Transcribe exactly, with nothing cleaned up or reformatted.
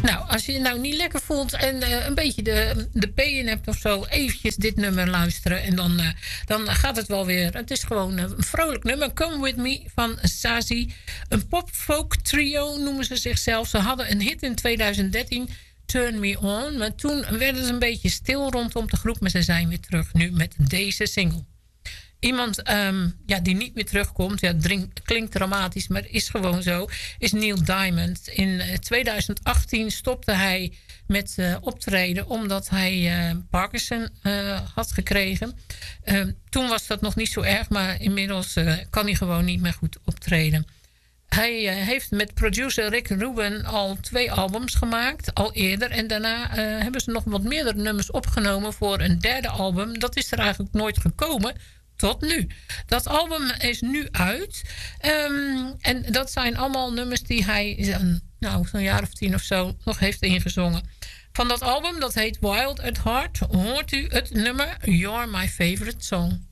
Nou, als je je nou niet lekker voelt en uh, een beetje de, de P in hebt of zo, eventjes dit nummer luisteren en dan, uh, dan gaat het wel weer. Het is gewoon een vrolijk nummer. Come With Me van Sazi. Een pop-folk trio noemen ze zichzelf. Ze hadden een hit in twintig dertien, Turn Me On. Maar toen werd het een beetje stil rondom de groep, maar ze zijn weer terug nu met deze single. Iemand um, ja, die niet meer terugkomt, ja, drink, klinkt dramatisch, maar is gewoon zo, is Neil Diamond. In uh, twintig achttien stopte hij met uh, optreden omdat hij uh, Parkinson uh, had gekregen. Uh, toen was dat nog niet zo erg, maar inmiddels uh, kan hij gewoon niet meer goed optreden. Hij uh, heeft met producer Rick Rubin al twee albums gemaakt, al eerder. En daarna uh, hebben ze nog wat meerdere nummers opgenomen voor een derde album. Dat is er eigenlijk nooit gekomen. Tot nu. Dat album is nu uit. Um, en dat zijn allemaal nummers die hij nou, zo'n jaar of tien of zo nog heeft ingezongen. Van dat album, dat heet Wild at Heart, hoort u het nummer You're My Favorite Song.